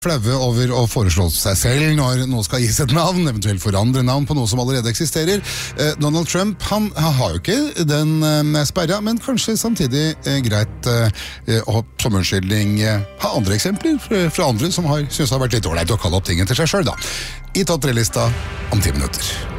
Flaue over å foreslå seg selv når noe skal gis et navn, eventuelt forandre navn på noe som allerede eksisterer. Donald Trump, han har jo ikke den sperra, men kanskje samtidig greit å som unnskyldning ha andre eksempler fra andre som synes det har vært litt dårlig å kalle opp ting til seg selv da. I topp 3-lista om 10 minutter.